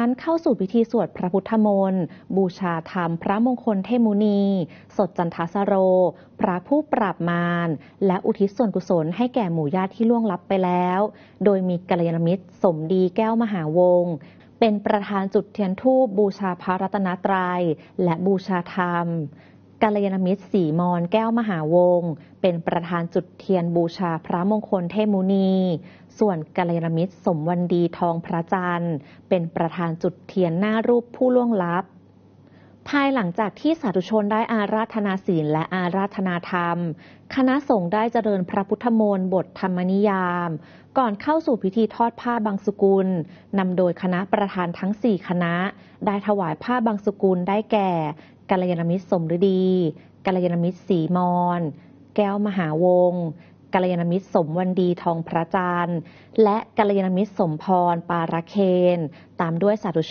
นั้นเข้าสู่พิธีสวดพระพุทธมนต์บูชาธรรมพระมงคลเทพมุนีสดจันทสโรพระผู้ปราบมารและอุทิศส่วนกุศลให้แก่หมู่ญาติที่ล่วงลับไปแล้วโดยมีกัลยาณมิตรสมดีแก้วมหาวงศ์เป็นประธานจุดเทียนธูปบูชาพระรัตนตรัยและบูชาธรรมกัลยาณมิตรศรีมรแก้วมหาวงศ์เป็นประธานจุดเทียนบูชาพระมงคลเทพมุนีส่วนกัลยาณมิตรสมวันดีทองพระจันทร์เป็นประธานจุดเทียนหน้ารูปผู้ล่วงลับภายหลังจากที่สาธุชนได้อาราธนาศีลและอาราธนาธรรมคณะสงฆ์ได้เจริญพระพุทธมนต์บทธรรมนิยามก่อนเข้าสู่พิธีทอดผ้าบางสุกุลนำโดยคณะประธานทั้ง4คณะได้ถวายผ้าบางสุกุลได้แก่กัลยาณมิตรสมฤดีกัลยาณมิตรศรีมรแก้วมหาวงศ์กัลยาณมิตรสมวันดีทองพระจันทร์และกัลยาณมิตรสมพรปาระเคนตามด้วยสาธุ